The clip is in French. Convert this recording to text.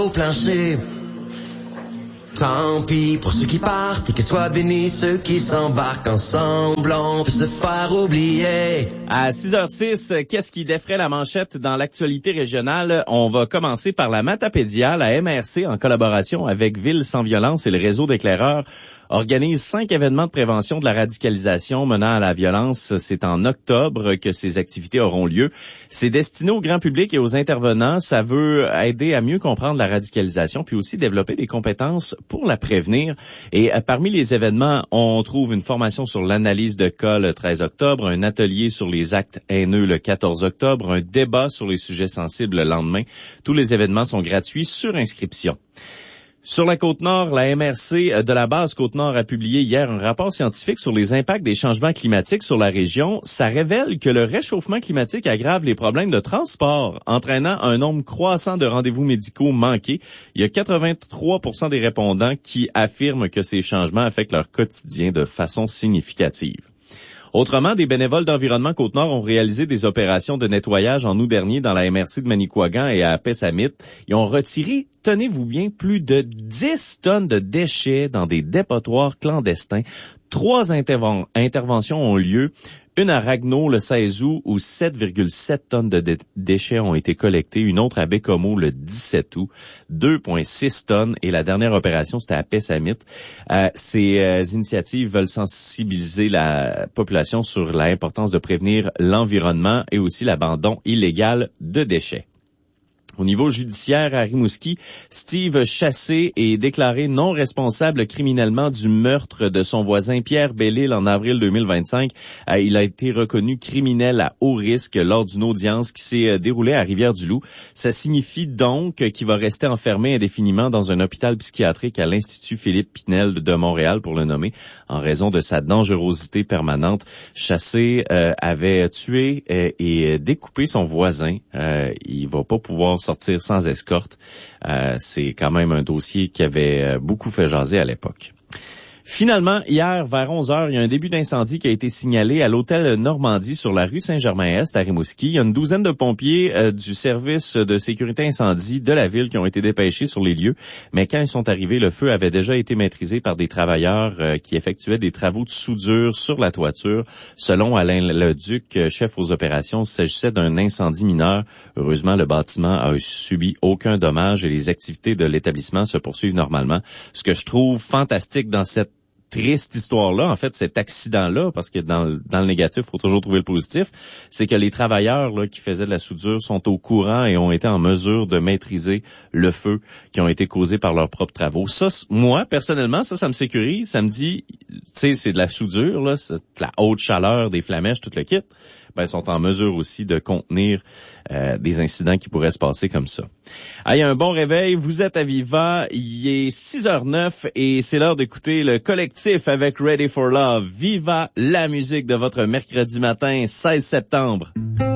au plancher. Tant pis pour ceux qui partent et que soient bénis ceux qui s'embarquent ensemble, on peut se faire oublier. À 6h06, qu'est-ce qui défraie la manchette dans l'actualité régionale? On va commencer par la Matapédia. La MRC, en collaboration avec Ville sans violence et le réseau d'éclaireurs, organise 5 événements de prévention de la radicalisation menant à la violence. C'est en octobre que ces activités auront lieu. C'est destiné au grand public et aux intervenants. Ça veut aider à mieux comprendre la radicalisation, puis aussi développer des compétences pour la prévenir. Et parmi les événements, on trouve une formation sur l'analyse de cas le 13 octobre, un atelier sur les actes haineux le 14 octobre, un débat sur les sujets sensibles le lendemain. Tous les événements sont gratuits sur inscription. Sur la Côte-Nord, la MRC de la base Côte-Nord a publié hier un rapport scientifique sur les impacts des changements climatiques sur la région. Ça révèle que le réchauffement climatique aggrave les problèmes de transport, entraînant un nombre croissant de rendez-vous médicaux manqués. Il y a 83% des répondants qui affirment que ces changements affectent leur quotidien de façon significative. Autrement, des bénévoles d'Environnement Côte-Nord ont réalisé des opérations de nettoyage en août dernier dans la MRC de Manicouagan et à Pessamit. Ils ont retiré, tenez-vous bien, plus de 10 tonnes de déchets dans des dépotoirs clandestins. 3 interventions ont lieu. Une à Ragno le 16 août où 7,7 tonnes de déchets ont été collectés. Une autre à Bécomo le 17 août, 2,6 tonnes. Et la dernière opération, c'était à Pessamit. Ces initiatives veulent sensibiliser la population sur l'importance de prévenir l'environnement et aussi l'abandon illégal de déchets. Au niveau judiciaire à Rimouski, Steve Chassé est déclaré non responsable criminellement du meurtre de son voisin Pierre Bellil en avril 2025. Il a été reconnu criminel à haut risque lors d'une audience qui s'est déroulée à Rivière-du-Loup. Ça signifie donc qu'il va rester enfermé indéfiniment dans un hôpital psychiatrique à l'Institut Philippe Pinel de Montréal, pour le nommer, en raison de sa dangerosité permanente. Chassé avait tué et découpé son voisin. Il va pas pouvoir sortir sans escorte. C'est quand même un dossier qui avait beaucoup fait jaser à l'époque. Finalement, hier, vers 11h, il y a un début d'incendie qui a été signalé à l'hôtel Normandie sur la rue Saint-Germain-Est à Rimouski. Il y a une douzaine de pompiers du service de sécurité incendie de la ville qui ont été dépêchés sur les lieux. Mais quand ils sont arrivés, le feu avait déjà été maîtrisé par des travailleurs qui effectuaient des travaux de soudure sur la toiture. Selon Alain Leduc, chef aux opérations, il s'agissait d'un incendie mineur. Heureusement, le bâtiment a subi aucun dommage et les activités de l'établissement se poursuivent normalement. Ce que je trouve fantastique dans cette triste histoire-là, en fait, cet accident-là, parce que dans le négatif, il faut toujours trouver le positif, c'est que les travailleurs là, qui faisaient de la soudure sont au courant et ont été en mesure de maîtriser le feu qui ont été causés par leurs propres travaux. Ça, moi, personnellement, ça me sécurise. Ça me dit, tu sais, c'est de la soudure, là, c'est de la haute chaleur, des flamèches, tout le kit. Ben, sont en mesure aussi de contenir des incidents qui pourraient se passer comme ça. Allez, un bon réveil, vous êtes à Viva, il est 6h09 et c'est l'heure d'écouter le collectif avec Ready for Love. Viva la musique de votre mercredi matin, 16 septembre.